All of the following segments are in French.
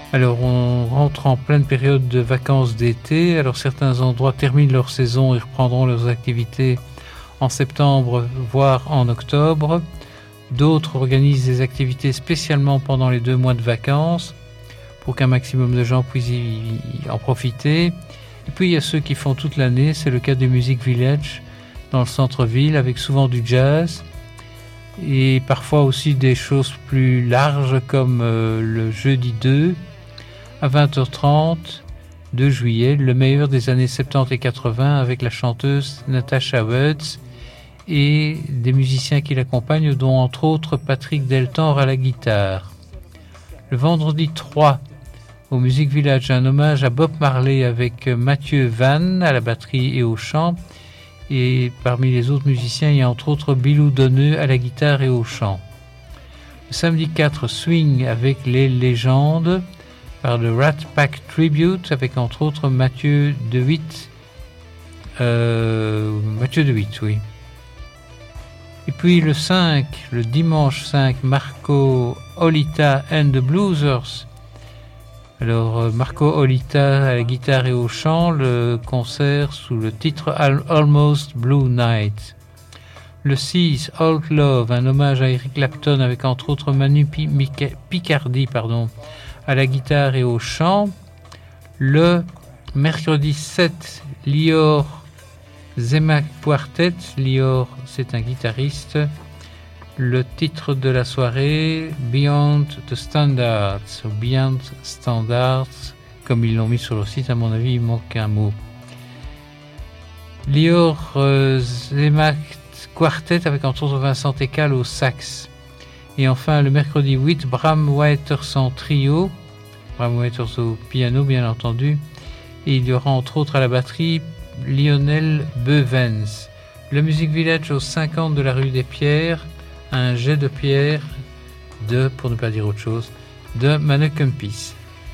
Alors, on rentre en pleine période de vacances d'été. Alors, certains endroits terminent leur saison et reprendront leurs activités en septembre, voire en octobre. D'autres organisent des activités spécialement pendant les 2 mois de vacances pour qu'un maximum de gens puissent en profiter. Et puis, il y a ceux qui font toute l'année. C'est le cas du Music Village dans le centre-ville avec souvent du jazz et parfois aussi des choses plus larges comme le jeudi 2 à 20h30 de juillet, le meilleur des années 70 et 80 avec la chanteuse Natasha Woods et des musiciens qui l'accompagnent, dont entre autres Patrick Deltor à la guitare. Le vendredi 3, au Music Village, un hommage à Bob Marley avec Mathieu Van à la batterie et au chant. Et parmi les autres musiciens, il y a entre autres Bilou Donneux à la guitare et au chant. Le samedi 4, Swing avec les légendes par le Rat Pack Tribute avec entre autres Mathieu DeWitt, oui. Et puis le 5, le dimanche 5, Marco Olita and the Bluesers. Alors Marco Olita à la guitare et au chant, le concert sous le titre Almost Blue Night. Le 6, Old Love, un hommage à Eric Clapton avec entre autres Manu Picardi à la guitare et au chant. Le mercredi 7, Lior Zemak Quartet. Lior, c'est un guitariste. Le titre de la soirée, Beyond the Standards, ou Beyond Standards, comme ils l'ont mis sur le site, à mon avis, il manque un mot. Lior Zemak Quartet avec entre autres Vincent Ekal au sax. Et enfin, le mercredi 8, Bram Waters en trio, Bram Waters au piano, bien entendu. Et il y aura entre autres à la batterie Lionel Beuvens. Le Music Village au 50 de la rue des Pierres, un jet de pierre de, pour ne pas dire autre chose, de Mannekumpis.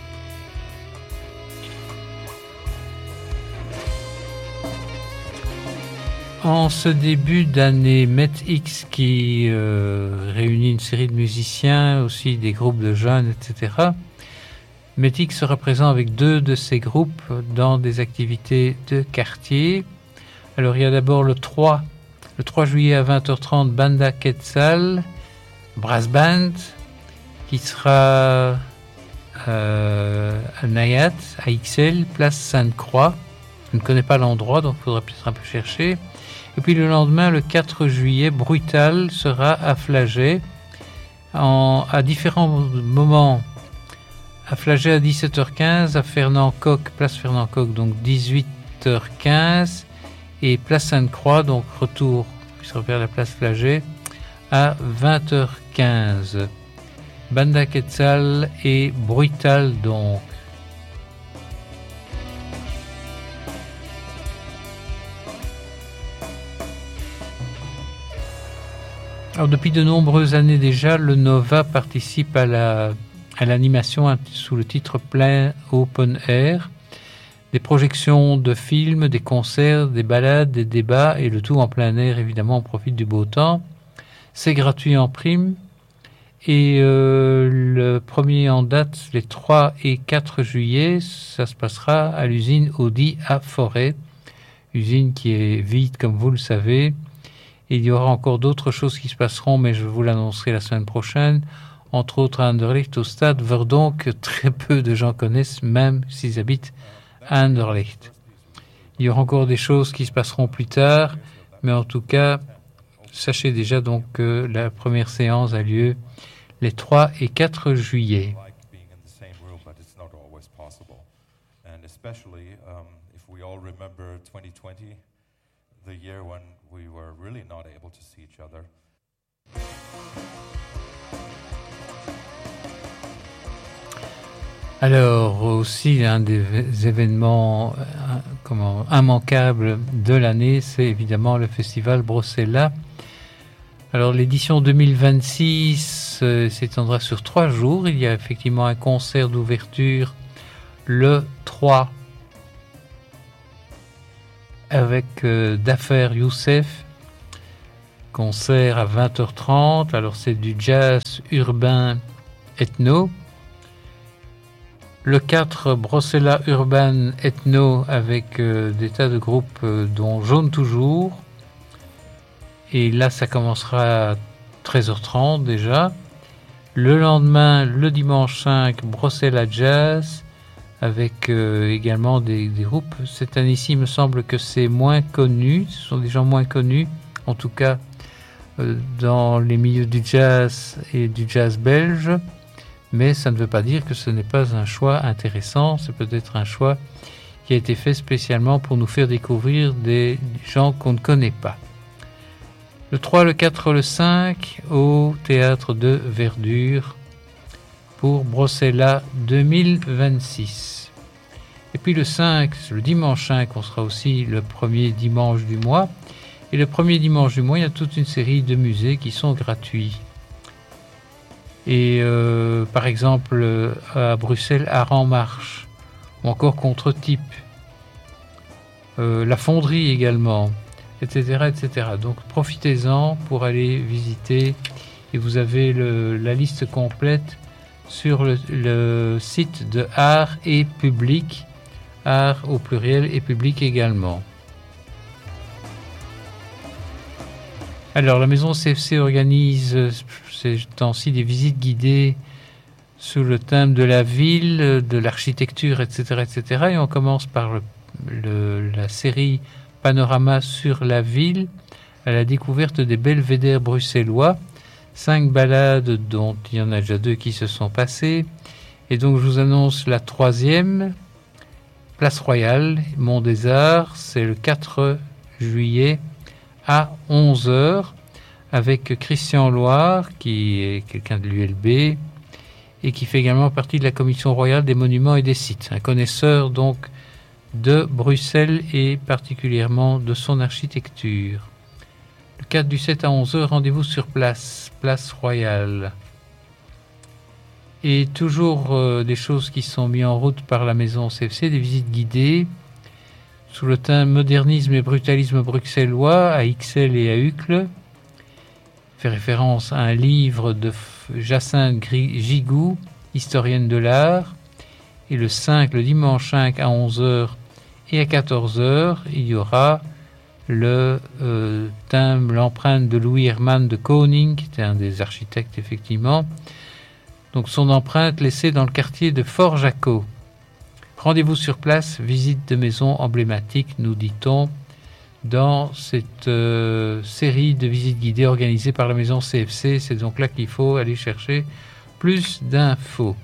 En ce début d'année, MET-X qui réunit une série de musiciens, aussi des groupes de jeunes, etc. MET-X sera présent avec 2 de ces groupes dans des activités de quartier. Alors il y a d'abord le 3 juillet à 20h30, Banda Quetzal, Brass Band, qui sera à Nayat, à XL, place Sainte-Croix. Je ne connais pas l'endroit, donc il faudra peut-être un peu chercher. Et puis le lendemain, le 4 juillet, Brutal sera à Flagey, à différents moments. À Flagey à 17h15, à Fernand-Coq, place Fernand-Coq, donc 18h15, et place Sainte-Croix, donc retour vers la place Flagey, à 20h15. Banda Quetzal et Brutal, donc. Alors, depuis de nombreuses années déjà, le Nova participe à l'animation sous le titre Plein Open Air, des projections de films, des concerts, des balades, des débats, et le tout en plein air, évidemment, on profite du beau temps. C'est gratuit en prime, et le premier en date, les 3 et 4 juillet, ça se passera à l'usine Audi à Forêt, usine qui est vide, comme vous le savez. Il y aura encore d'autres choses qui se passeront, mais je vous l'annoncerai la semaine prochaine. Entre autres à Anderlecht, au stade Verdon, que très peu de gens connaissent, même s'ils habitent à Anderlecht. Il y aura encore des choses qui se passeront plus tard, mais en tout cas, sachez déjà donc que la première séance a lieu les 3 et 4 juillet. We were really not able to see each other. Alors aussi un des événements immanquables de l'année, c'est évidemment le festival Brossella. Alors l'édition 2026 s'étendra sur 3 jours. Il y a effectivement un concert d'ouverture le 3 avec Dafer Youssef, concert à 20h30. Alors c'est du jazz urbain ethno. Le 4, Brossella Urban Ethno, avec des tas de groupes dont Jaune Toujours. Et là, ça commencera à 13h30 déjà. Le lendemain, le dimanche 5, Brossella Jazz, avec également des groupes. Cette année-ci, il me semble que c'est moins connu. Ce sont des gens moins connus, en tout cas dans les milieux du jazz et du jazz belge. Mais ça ne veut pas dire que ce n'est pas un choix intéressant. C'est peut-être un choix qui a été fait spécialement pour nous faire découvrir des gens qu'on ne connaît pas. Le 3, le 4, le 5 au Théâtre de Verdure pour Brossella 2026. Et puis le 5, le dimanche 5, on sera aussi le premier dimanche du mois. Et le premier dimanche du mois, il y a toute une série de musées qui sont gratuits. Et par exemple à Bruxelles, Art en Marche, ou encore Contre-Type, la Fonderie également, etc., etc. Donc profitez-en pour aller visiter, et vous avez la liste complète sur le site de Art et Public, Art au pluriel et Public également. Alors, la maison CFC organise ces temps-ci des visites guidées sous le thème de la ville, de l'architecture, etc., etc. Et on commence par la série Panorama sur la ville, à la découverte des belvédères bruxellois. 5 balades, dont il y en a déjà 2 qui se sont passées. Et donc, je vous annonce la 3e, Place Royale, Mont des Arts. C'est le 4 juillet à 11h, avec Christian Loire, qui est quelqu'un de l'ULB, et qui fait également partie de la Commission royale des monuments et des sites. Un connaisseur donc de Bruxelles et particulièrement de son architecture. Le 4 du 7 à 11h, rendez-vous sur place Royale. Et toujours des choses qui sont mises en route par la maison CFC, des visites guidées, sous le thème modernisme et brutalisme bruxellois à Ixelles et à Uccle. Fait référence à un livre de Jacinthe Gigou, historienne de l'art. Et le dimanche 5 à 11h et à 14h, il y aura le thème, l'empreinte de Louis Hermann de Koning, qui était un des architectes effectivement. Donc son empreinte laissée dans le quartier de Fort-Jacot. Rendez-vous sur place, visite de maisons emblématiques, nous dit-on, dans cette série de visites guidées organisées par la maison CFC. C'est donc là qu'il faut aller chercher plus d'infos.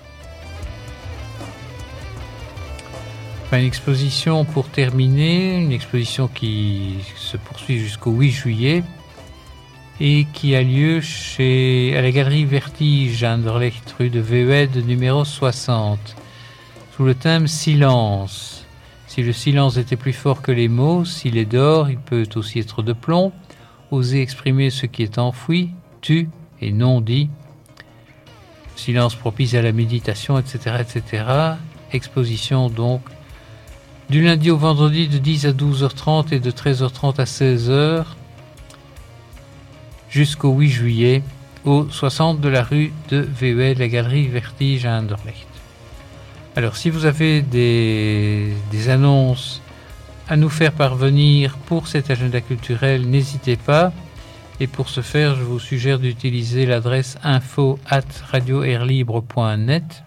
Enfin, une exposition pour terminer, une exposition qui se poursuit jusqu'au 8 juillet et qui a lieu à la galerie Vertige à Anderlecht, rue de Veeuwede, numéro 60. Sous le thème silence. Si le silence était plus fort que les mots, s'il est d'or, il peut aussi être de plomb. Oser exprimer ce qui est enfoui, tu et non dit. Silence propice à la méditation, etc., etc. Exposition donc du lundi au vendredi de 10 à 12h30 et de 13h30 à 16h jusqu'au 8 juillet au 60 de la rue de Veeuwede, la galerie Vertige à Anderlecht. Alors, si vous avez des annonces à nous faire parvenir pour cet agenda culturel, n'hésitez pas. Et pour ce faire, je vous suggère d'utiliser l'adresse info@radioairlibre.net.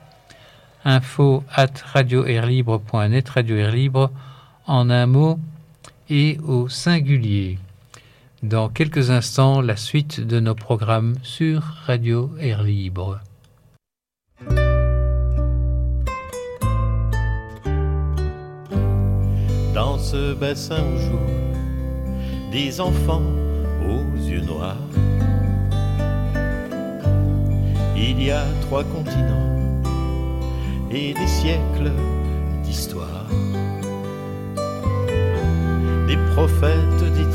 info@radioairlibre.net, Radio Air Libre en un mot et au singulier. Dans quelques instants, la suite de nos programmes sur Radio Air Libre. Dans ce bassin où jouent des enfants aux yeux noirs, il y a 3 continents et des siècles d'histoire, des prophètes, des